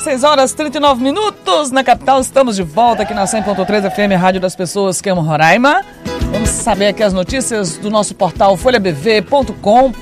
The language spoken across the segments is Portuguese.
6 horas e 39 minutos na capital. Estamos de volta aqui na 100.3 FM, Rádio das Pessoas, que amo Roraima. Vamos saber aqui as notícias do nosso portal folhabv.com.br.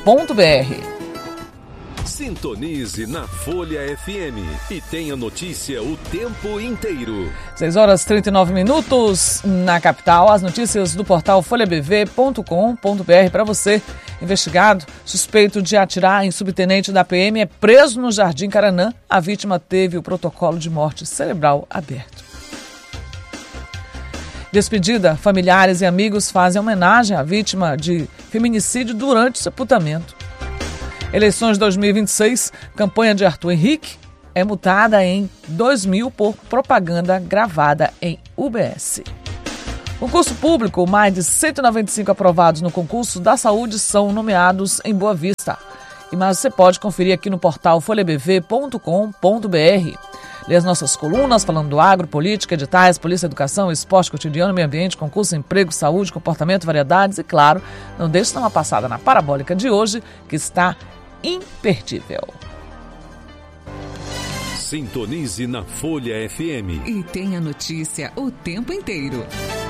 Sintonize na Folha FM e tenha notícia o tempo inteiro. 6 horas e 39 minutos na capital. As notícias do portal folhabv.com.br para você. Investigado, suspeito de atirar em subtenente da PM, é preso no Jardim Caranã. A vítima teve o protocolo de morte cerebral aberto. Despedida, familiares e amigos fazem homenagem à vítima de feminicídio durante o sepultamento. Eleições 2026, campanha de Arthur Henrique é multada em 2.000 por propaganda gravada em UBS. Concurso público, mais de 195 aprovados no concurso da saúde são nomeados em Boa Vista. E mais você pode conferir aqui no portal folhabv.com.br. Lê as nossas colunas falando do agro, política, editais, polícia, educação, esporte, cotidiano, meio ambiente, concurso, emprego, saúde, comportamento, variedades e, claro, não deixe de dar uma passada na Parabólica de hoje, que está imperdível. Sintonize na Folha FM e tenha notícia o tempo inteiro.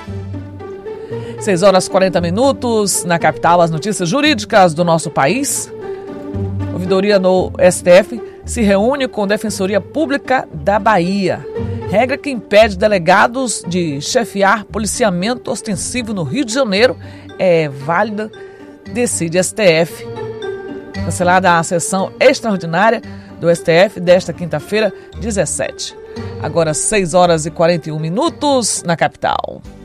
6 horas e 40 minutos na capital, as notícias jurídicas do nosso país. Ouvidoria no STF se reúne com a Defensoria Pública da Bahia. Regra que impede delegados de chefiar policiamento ostensivo no Rio de Janeiro é válida, decide STF. Cancelada a sessão extraordinária do STF desta quinta-feira, 17. Agora 6 horas e 41 minutos na capital.